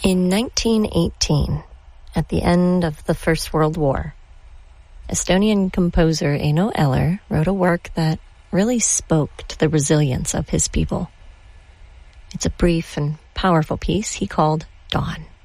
In 1918, at the end of the First World War, Estonian composer Eino Eller wrote a work that really spoke to the resilience of his people. It's a brief and powerful piece he called Dawn.